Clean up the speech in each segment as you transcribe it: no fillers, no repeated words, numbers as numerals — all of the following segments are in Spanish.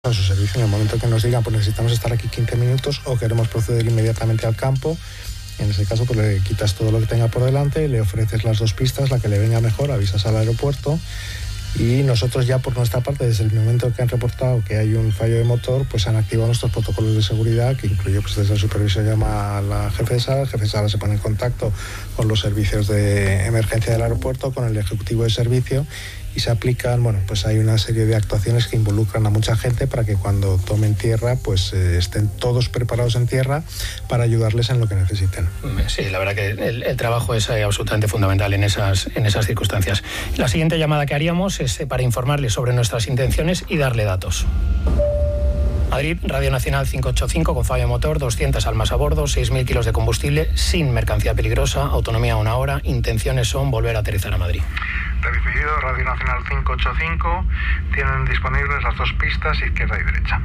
a su servicio en el momento que nos digan, pues necesitamos estar aquí 15 minutos o queremos proceder inmediatamente al campo. En ese caso, pues le quitas todo lo que tenga por delante, le ofreces las dos pistas, la que le venga mejor, avisas al aeropuerto y nosotros ya por nuestra parte, desde el momento que han reportado que hay un fallo de motor, pues han activado nuestros protocolos de seguridad, que incluye, pues desde el supervisor llama a la jefe de sala, el jefe de sala se pone en contacto con los servicios de emergencia del aeropuerto, con el ejecutivo de servicio, y se aplican, bueno, pues hay una serie de actuaciones que involucran a mucha gente para que cuando tomen tierra, pues estén todos preparados en tierra para ayudarles en lo que necesiten. Sí, la verdad que el trabajo es absolutamente fundamental en esas circunstancias. La siguiente llamada que haríamos es para informarles sobre nuestras intenciones y darle datos. Madrid, Radio Nacional 585 con fallo de motor, 200 almas a bordo, 6.000 kilos de combustible, sin mercancía peligrosa, autonomía 1 hora, intenciones son volver a aterrizar a Madrid. Recibido, Radio Nacional 585, tienen disponibles las dos pistas, izquierda y derecha.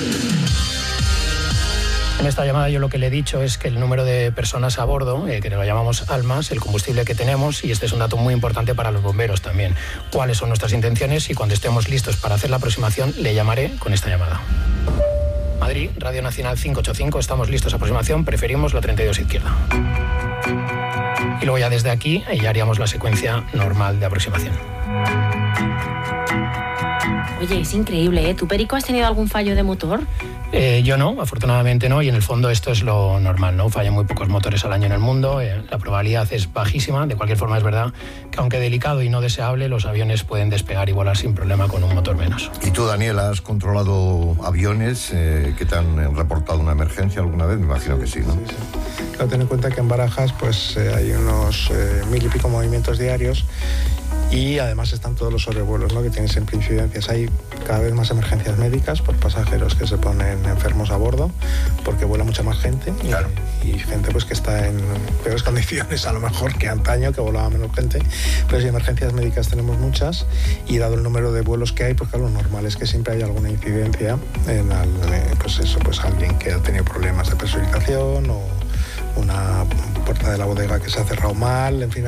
En esta llamada yo lo que le he dicho es que el número de personas a bordo, que lo llamamos almas, el combustible que tenemos, y este es un dato muy importante para los bomberos también, cuáles son nuestras intenciones, y cuando estemos listos para hacer la aproximación le llamaré con esta llamada. Madrid, Radio Nacional 585, estamos listos a aproximación, preferimos la 32 izquierda. Y luego ya desde aquí ya haríamos la secuencia normal de aproximación. Oye, es increíble, ¿eh? ¿Tú, Perico, has tenido algún fallo de motor? Yo no, afortunadamente no, y en el fondo esto es lo normal, ¿no? Fallan muy pocos motores al año en el mundo, la probabilidad es bajísima. De cualquier forma es verdad que aunque delicado y no deseable, los aviones pueden despegar y volar sin problema con un motor menos. ¿Y tú, Daniel, has controlado aviones que te han reportado una emergencia alguna vez? Me imagino que sí, ¿no? Sí. Claro, ten en cuenta que en Barajas pues hay unos 1.000 y pico movimientos diarios. Y además están todos los sobrevuelos, ¿no?, que tienen siempre incidencias. Hay cada vez más emergencias médicas por pasajeros que se ponen enfermos a bordo, porque vuela mucha más gente. Claro. Y gente pues que está en peores condiciones a lo mejor que antaño, que volaba menos gente. Pero sí, emergencias médicas tenemos muchas, y dado el número de vuelos que hay, pues claro, lo normal es que siempre hay alguna incidencia en alguien que ha tenido problemas de presurización o una puerta de la bodega que se ha cerrado mal. En fin,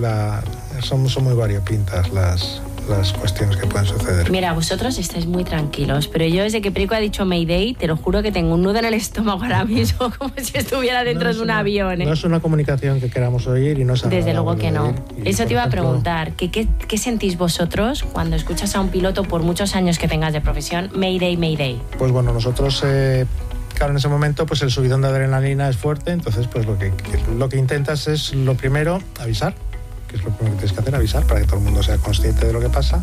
son muy variopintas las cuestiones que pueden suceder. Mira, vosotros estáis muy tranquilos, pero yo desde que Perico ha dicho Mayday, te lo juro que tengo un nudo en el estómago ahora mismo, como si estuviera dentro de un avión, ¿eh? No es una comunicación que queramos oír y no es desde luego que no. Eso te iba a preguntar, ¿qué sentís vosotros cuando escuchas a un piloto, por muchos años que tengas de profesión, Mayday, Mayday? Pues bueno, nosotros... Claro, en ese momento pues el subidón de adrenalina es fuerte, entonces pues lo que intentas es, lo primero, avisar, que es lo primero que tienes que hacer, avisar para que todo el mundo sea consciente de lo que pasa,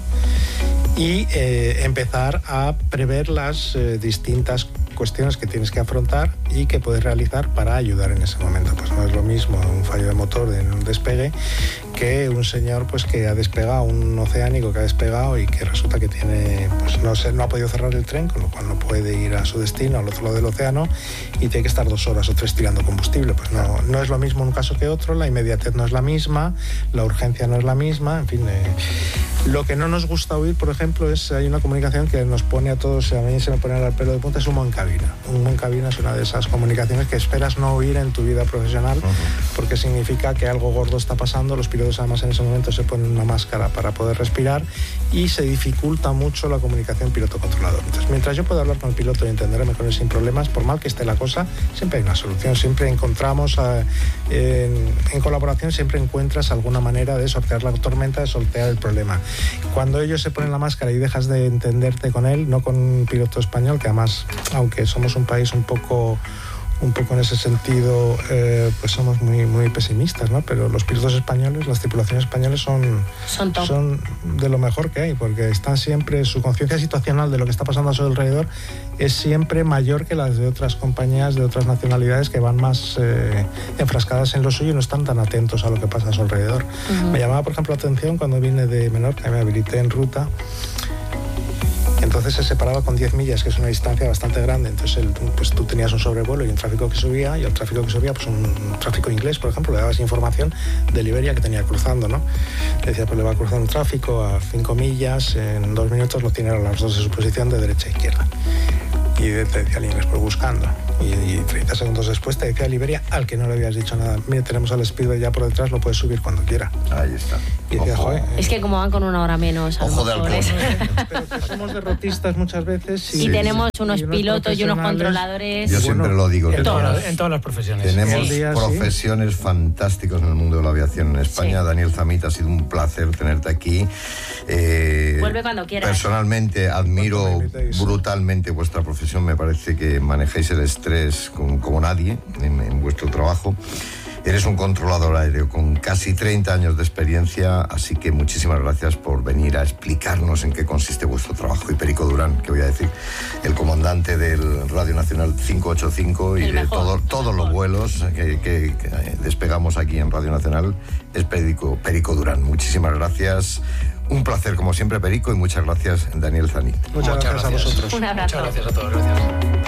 y empezar a prever las distintas cuestiones que tienes que afrontar y que puedes realizar para ayudar en ese momento. Pues no es lo mismo un fallo de motor en un despegue que un señor pues que ha despegado, un oceánico que ha despegado y que resulta que tiene, pues no ha podido cerrar el tren, con lo cual no puede ir a su destino, al otro lado del océano, y tiene que estar 2 horas o 3 tirando combustible. Pues no es lo mismo un caso que otro, la inmediatez no es la misma, la urgencia no es la misma, en fin. Lo que no nos gusta oír, por ejemplo, hay una comunicación que nos pone a todos, a mí se me pone el pelo de punta, es humo en cabina. Humo en cabina es una de esas comunicaciones que esperas no oír en tu vida profesional, porque significa que algo gordo está pasando. Los pilotos además en ese momento se ponen una máscara para poder respirar y se dificulta mucho la comunicación piloto-controlador. Entonces, mientras yo puedo hablar con el piloto y entenderme con él sin problemas, por mal que esté la cosa, siempre hay una solución, siempre encontramos, en colaboración siempre encuentras alguna manera de sortear la tormenta, de sortear el problema. Cuando ellos se ponen la máscara y dejas de entenderte con él, no con un piloto español, que además, aunque somos un país un poco en ese sentido, pues somos muy pesimistas, ¿no? Pero los pilotos españoles, las tripulaciones españoles son de lo mejor que hay, porque están siempre, su conciencia situacional de lo que está pasando a su alrededor es siempre mayor que las de otras compañías de otras nacionalidades que van más enfrascadas en lo suyo y no están tan atentos a lo que pasa a su alrededor. Me llamaba, por ejemplo, la atención cuando vine de Menorca, me habilité en ruta. Entonces se separaba con 10 millas, que es una distancia bastante grande. Entonces pues tú tenías un sobrevuelo y un tráfico que subía, y el tráfico que subía, pues un tráfico inglés, por ejemplo, le dabas información de Liberia que tenía cruzando, ¿no? Le decía, pues le va a cruzar un tráfico a 5 millas, en 2 minutos lo tiene a las 2 de su posición de derecha a izquierda. Y te decía el inglés, pues buscando. Y 30 segundos después te decía Liberia, al que no le habías dicho nada. Mira, tenemos al Speedway ya por detrás, lo puedes subir cuando quiera. Ahí está. Y decía, joder. Es que como van con una hora menos, a Ojo de lo mejor halcón. Pero que somos derrotistas muchas veces. y tenemos unos pilotos y unos profesionales. controladores. Yo siempre lo digo. En todas las profesiones. Tenemos Sí. profesiones fantásticos en el mundo de la aviación en España. Sí. Daniel Zamit, ha sido un placer tenerte aquí. Vuelve cuando quieras. Personalmente admiro Cuando me invitéis. brutalmente vuestra profesión. Me parece que manejáis el estrés como nadie en vuestro trabajo. Eres un controlador aéreo con casi 30 años de experiencia, así que muchísimas gracias por venir a explicarnos en qué consiste vuestro trabajo. Y Perico Durán, que voy a decir, el comandante del Radio Nacional 585 y El de mejor. todos los vuelos que despegamos aquí en Radio Nacional, es Perico Durán. Muchísimas gracias. Un placer, como siempre, Perico, y muchas gracias, Daniel Zamit. Muchas gracias a vosotros. Un abrazo. Muchas gracias a todos. Gracias.